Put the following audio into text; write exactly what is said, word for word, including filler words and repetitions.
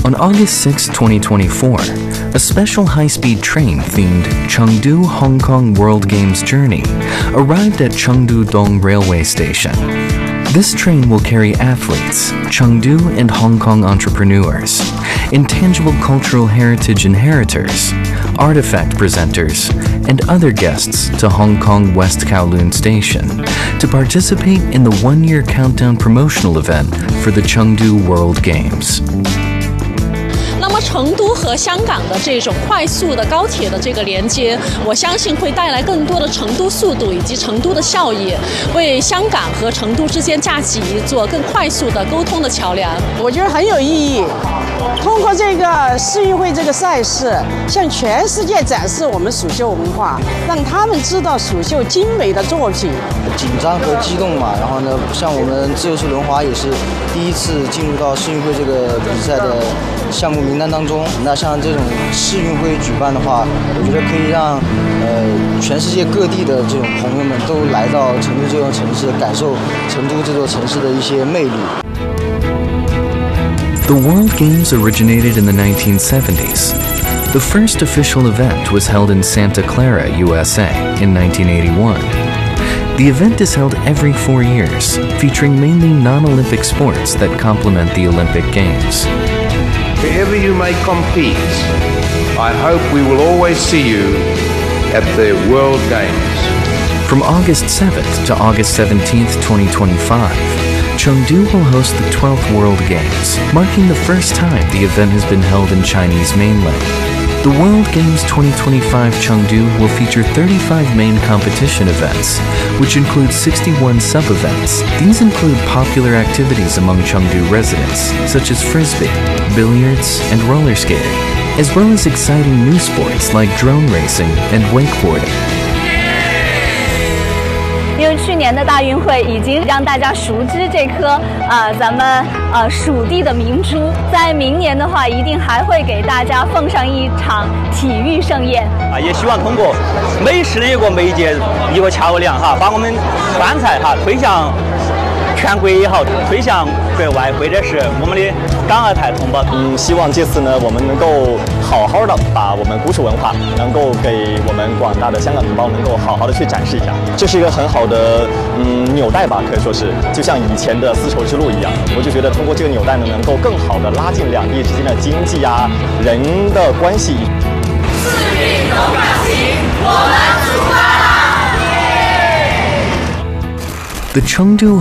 On August sixth, twenty twenty-four, a special high-speed train themed Chengdu Hong Kong World Games Journey arrived at Chengdu Dong Railway Station. This train will carry athletes, Chengdu and Hong Kong entrepreneurs, intangible cultural heritage inheritors, artifact presenters, and other guests to Hong Kong West Kowloon Station to participate in the one-year countdown promotional event for the Chengdu World Games. 那么成都和香港的这种快速的高铁的这个连接，我相信会带来更多的成都速度以及成都的效益，为香港和成都之间架起一座更快速的沟通的桥梁。 我觉得很有意义。通过这个世运会这个赛事，向全世界展示我们蜀绣文化，让他们知道蜀绣精美的作品。 紧张和激动嘛，然后呢，像我们自由式轮滑也是第一次进入到世运会这个比赛的项目名单当中。那像这种世运会举办的话，我觉得可以让呃全世界各地的这种朋友们都来到成都这座城市，感受成都这座城市的一些魅力。 The World Games originated in the nineteen seventies. The first official event was held in Santa Clara, U S A in nineteen eighty-one. The event is held every four years, featuring mainly non-Olympic sports that complement the Olympic Games. Wherever you may compete, I hope we will always see you at the World Games. From August seventh to August seventeenth, twenty twenty-five, Chengdu will host the twelfth World Games, marking the first time the event has been held in Chinese mainland. The World Games twenty twenty-five Chengdu will feature thirty-five main competition events, which include sixty-one sub-events. These include popular activities among Chengdu residents, such as frisbee, billiards, and roller skating, as well as exciting new sports like drone racing and wakeboarding. 因为去年的大运会已经让大家熟知这颗呃咱们呃蜀地的明珠，在明年的话，一定还会给大家奉上一场体育盛宴啊！也希望通过美食的一个媒介、一个桥梁哈，把我们川菜哈推向全国也好，推向国外，或者是我们的港澳台同胞。 嗯，希望这次呢，我们能够好好的把我们古蜀文化，能够给我们广大的香港同胞能够好好的去展示一下。这是一个很好的嗯纽带吧，可以说是，就像以前的丝绸之路一样。我就觉得通过这个纽带呢，能够更好的拉近两地之间的经济啊、人的关系。 四运龙岗行，我们出发啦！ The Chengdu